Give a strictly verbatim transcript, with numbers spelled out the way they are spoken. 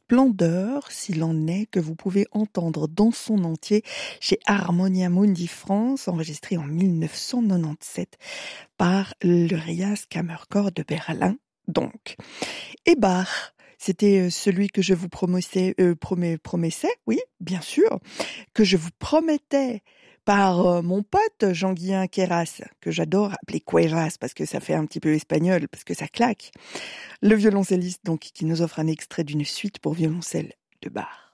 splendeur, s'il en est, que vous pouvez entendre dans son entier chez Harmonia Mundi France, enregistré en mille neuf cent quatre-vingt-dix-sept par le Rias Kammerchor de Berlin, donc. Et Bach, c'était celui que je vous promettais, euh, promet, promessais, oui, bien sûr, que je vous promettais par euh, mon pote Jean-Guillain Queyras, que j'adore appeler Queyras parce que ça fait un petit peu espagnol, parce que ça claque. Le violoncelliste, donc, qui nous offre un extrait d'une suite pour violoncelle de Bach.